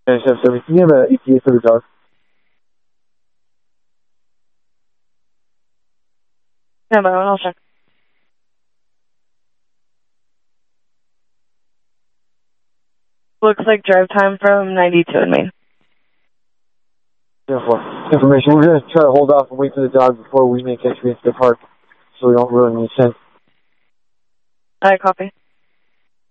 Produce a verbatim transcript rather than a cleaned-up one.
And chef service, can you have an E T A for the dog? No, but I'll check. Looks like drive time from ninety-two in Maine. Yeah, for information, we're going to try to hold off and wait for the dog before we make entry into the park, so we don't really need sense. I copy.